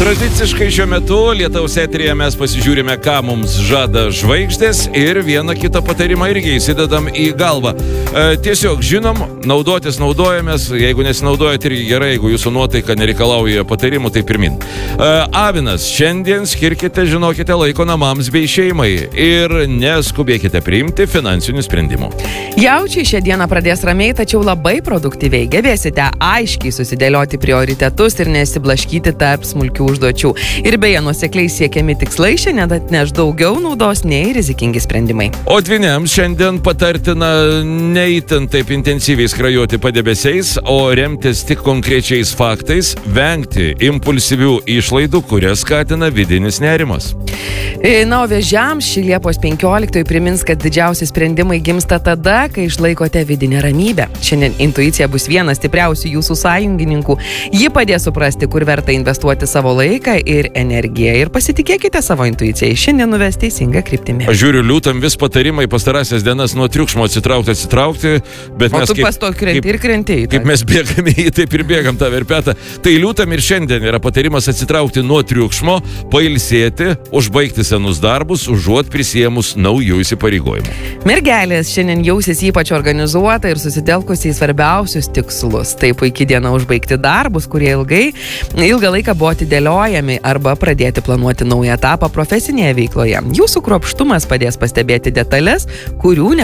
Tradiciškai šiuo metu Lietaus eteryje mes pasižiūrime, ką mums žada žvaigždės ir vieną kitą patarimą irgi įsidedam į galvą. Tiesiog žinom, naudotis naudojamės, jeigu nesinaudojat irgi gerai, jeigu jūsų nuotaika nereikalauja patarimų, tai pirmin. Avinas, šiandien skirkite, žinokite, laiko namams bei šeimai ir neskubėkite priimti finansinių sprendimų. Jaučiai šią dieną pradės ramiai, tačiau labai produktyviai. Gebėsite aiškiai susidėlioti prioritetus ir nesiblaškyti tarp smulkių užduočių. Ir beje, nuosekliai siekiami tikslai šiandien atneš daugiau naudos nei rizikingi sprendimai. O dvyniams šiandien patartina neįtin taip intensyviai skrajoti padebesiais, o remtis tik konkrečiais faktais, vengti impulsyvių išlaidų, kurias skatina vidinis nerimas. Na, o vėžiams šį Liepos 15 primins, kad didžiausi sprendimai gimsta tada, kai išlaikote vidinę ramybę. Šiandien intuicija bus vienas stipriausių jūsų sąjungininkų. Ji padės suprasti, kur verta investuoti savo laiką ir energiją. Ir pasitikėkite savo intuiciją. Šiandien nuves teisingą kryptimį. Aš žiūriu, liūtam vis patarimai pastarąsias dienas nuo triukšmo atsitraukti, bet o mes tu pas to krenti. Kaip mes bėgame į taip ir bėgam tą verpetą. Tai liūtam ir šiandien yra patarimas atsitraukti nuo triukšmo, pailsėti, užbaigti senus darbus, užuot prisėmus naujų įsipareigojimų. Mergelės šiandien jausis ypač organizuota ir susitelkusi į svarbiausius tikslus. Tai puikia diena užbaigti darbus, kurie ilgą laiką buvo atidėliojami arba pradėti planuoti naują etapą profesinėje veikloje. Jūsų kruopštumas padės pastebėti detalės, kurių